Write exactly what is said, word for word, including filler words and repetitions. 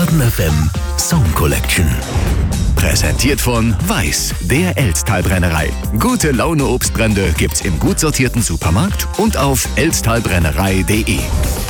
Baden F M Song Collection. Präsentiert von Weiß, der Elztal-Brennerei. Gute Laune Obstbrände gibt's im gut sortierten Supermarkt und auf elztalbrennerei punkt de.